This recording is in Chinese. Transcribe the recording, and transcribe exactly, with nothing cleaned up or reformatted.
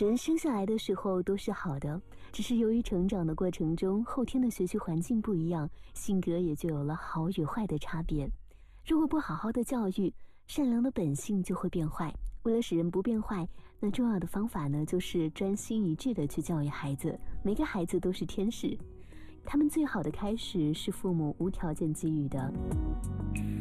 人生下来的时候都是好的，只是由于成长的过程中，后天的学习环境不一样，性格也就有了好与坏的差别。如果不好好的教育，善良的本性就会变坏。为了使人不变坏，那重要的方法呢，就是专心一致的去教育孩子。每个孩子都是天使，他们最好的开始是父母无条件给予的。